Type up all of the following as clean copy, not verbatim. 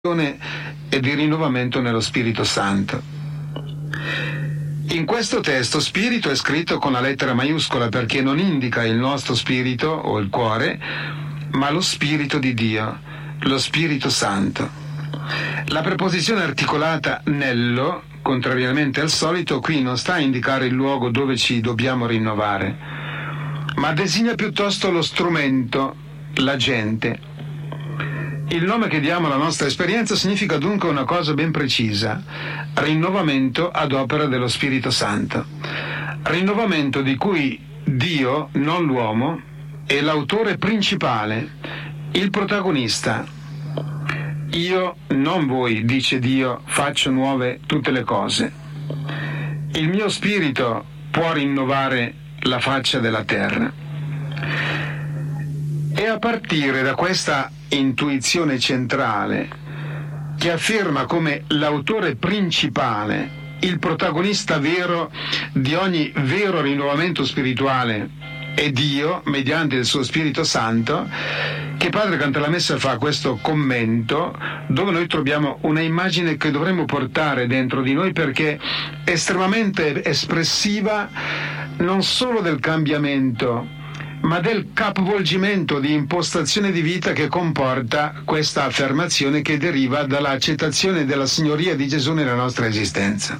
e di rinnovamento nello Spirito Santo. In questo testo spirito è scritto con la lettera maiuscola perché non indica il nostro spirito o il cuore, ma lo Spirito di Dio, lo Spirito Santo. La preposizione articolata nello, contrariamente al solito, qui non sta a indicare il luogo dove ci dobbiamo rinnovare, ma designa piuttosto lo strumento, l'agente. Il nome che diamo alla nostra esperienza significa dunque una cosa ben precisa: rinnovamento ad opera dello Spirito Santo. Rinnovamento di cui Dio, non l'uomo, è l'autore principale, il protagonista. Io, non voi, dice Dio, faccio nuove tutte le cose. Il mio spirito può rinnovare la faccia della terra. E a partire da questa intuizione centrale, che afferma come l'autore principale, il protagonista vero di ogni vero rinnovamento spirituale è Dio, mediante il suo Spirito Santo, che Padre Cantalamessa fa questo commento, dove noi troviamo una immagine che dovremmo portare dentro di noi perché è estremamente espressiva non solo del cambiamento, ma del capovolgimento di impostazione di vita che comporta questa affermazione che deriva dall'accettazione della signoria di Gesù nella nostra esistenza.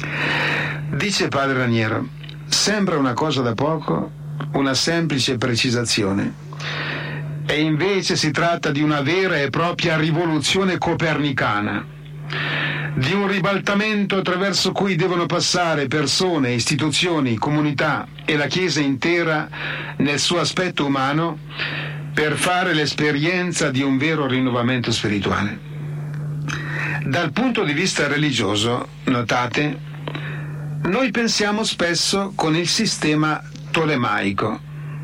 Dice Padre Raniero: sembra una cosa da poco, una semplice precisazione, e invece si tratta di una vera e propria rivoluzione copernicana, di un ribaltamento attraverso cui devono passare persone, istituzioni, comunità e la Chiesa intera nel suo aspetto umano per fare l'esperienza di un vero rinnovamento spirituale. Dal punto di vista religioso, notate, noi pensiamo spesso con il sistema tolemaico.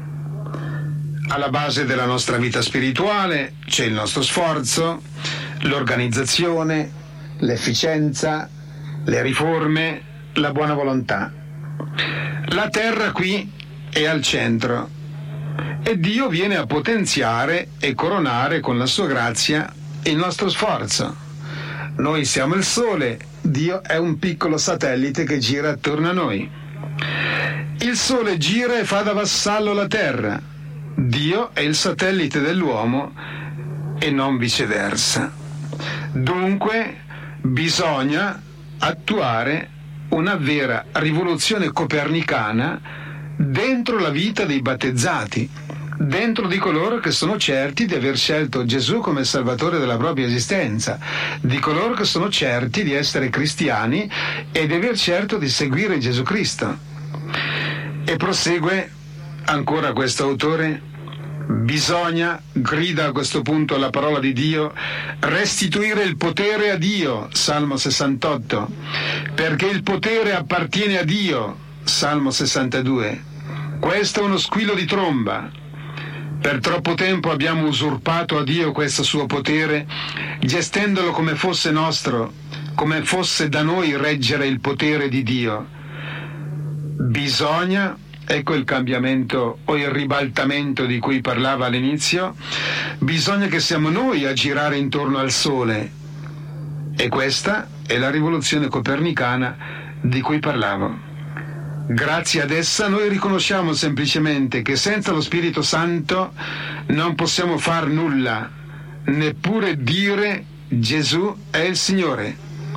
Alla base della nostra vita spirituale c'è il nostro sforzo, l'organizzazione, l'efficienza, le riforme, la buona volontà. La terra qui è al centro e Dio viene a potenziare e coronare con la sua grazia il nostro sforzo. Noi siamo il Sole, Dio è un piccolo satellite che gira attorno a noi. Il Sole gira e fa da vassallo la terra, Dio è il satellite dell'uomo e non viceversa. Dunque bisogna attuare una vera rivoluzione copernicana dentro la vita dei battezzati, dentro di coloro che sono certi di aver scelto Gesù come Salvatore della propria esistenza, di coloro che sono certi di essere cristiani e di aver certo di seguire Gesù Cristo. E prosegue ancora questo autore: bisogna, grida a questo punto la parola di Dio, restituire il potere a Dio, Salmo 68, perché il potere appartiene a Dio, Salmo 62. Questo è uno squillo di tromba. Per troppo tempo abbiamo usurpato a Dio questo suo potere, gestendolo come fosse nostro, come fosse da noi reggere il potere di Dio. Bisogna, ecco il cambiamento o il ribaltamento di cui parlava all'inizio, bisogna che siamo noi a girare intorno al Sole. E questa è la rivoluzione copernicana di cui parlavo. Grazie ad essa noi riconosciamo semplicemente che senza lo Spirito Santo non possiamo far nulla, neppure dire Gesù è il Signore,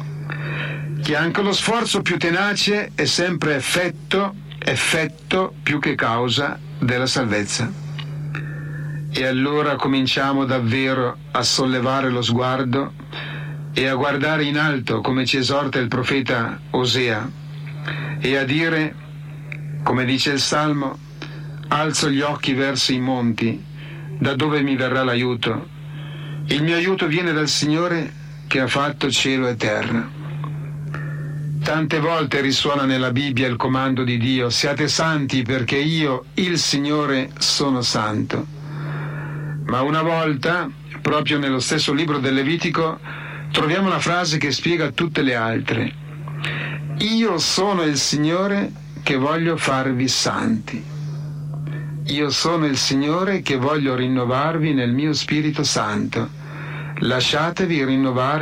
che anche lo sforzo più tenace è sempre effetto più che causa della salvezza. E allora cominciamo davvero a sollevare lo sguardo e a guardare in alto, come ci esorta il profeta Osea, e a dire, come dice il Salmo: alzo gli occhi verso i monti, da dove mi verrà l'aiuto? Il mio aiuto viene dal Signore che ha fatto cielo e terra. Tante volte risuona nella Bibbia il comando di Dio: siate santi perché io, il Signore, sono santo. Ma una volta, proprio nello stesso libro del Levitico, troviamo la frase che spiega tutte le altre: io sono il Signore che voglio farvi santi. Io sono il Signore che voglio rinnovarvi nel mio Spirito Santo. Lasciatevi rinnovare